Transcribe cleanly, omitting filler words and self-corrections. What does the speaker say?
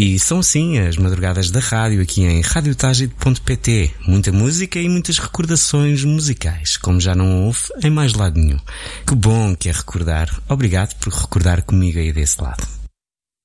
E são assim as madrugadas da rádio aqui em radiotagid.pt. Muita música e muitas recordações musicais, como já não houve em mais lado nenhum. Que bom que é recordar. Obrigado por recordar comigo aí desse lado.